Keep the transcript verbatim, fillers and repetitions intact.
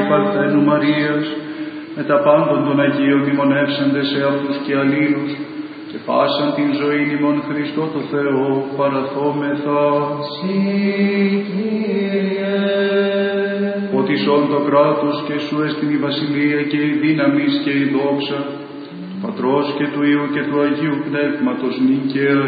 Παρθένου Μαρίας, με τα πάντων των Αγίων μνημονεύσαντες σε αυτούς και αλλήλους, και πάσαν την ζωή ημών Χριστό το Θεό παραθόμεθα. Συ, Κύριε. Ότι σών το κράτος και σου έστειν η βασιλεία και η δύναμις και η δόξα, του Πατρός και του Υιού και του Αγίου Πνεύματος νίκαια